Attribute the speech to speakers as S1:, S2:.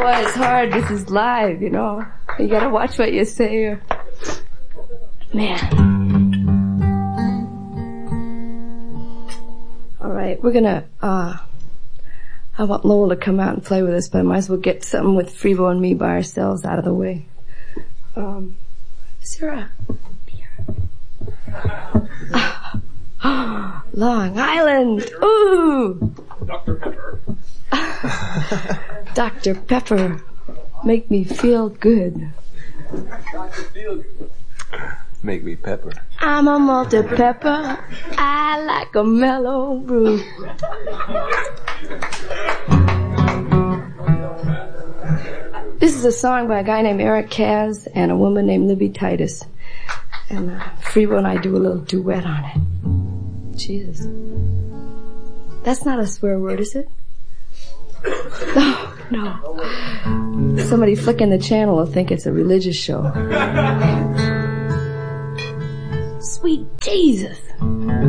S1: boy, it's hard. This is live, you know. You gotta watch what you say. Man. Alright, we're gonna, I want Lowell to come out and play with us, but I might as well get something with Frevo and me by ourselves out of the way. Is there a Long Island! Ooh!
S2: Dr. Pepper.
S1: Dr. Pepper. Make me feel good.
S2: Dr. Feel Good.
S3: Make me pepper.
S1: I'm a multi-pepper. I like a mellow brew. This is a song by a guy named Eric Kaz and a woman named Libby Titus. And Frevo and I do a little duet on it. Jesus. That's not a swear word, is it? No. Somebody flicking the channel will think it's a religious show. Sweet Jesus.